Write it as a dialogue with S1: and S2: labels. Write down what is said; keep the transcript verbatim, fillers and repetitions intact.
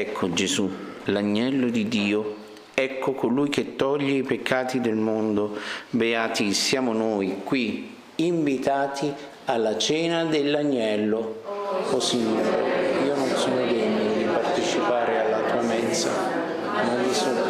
S1: Ecco Gesù, l'agnello di Dio, ecco colui che toglie i peccati del mondo. Beati siamo noi qui, invitati alla cena dell'agnello. O Signore, io non sono degno di partecipare alla tua mensa, ma di soltanto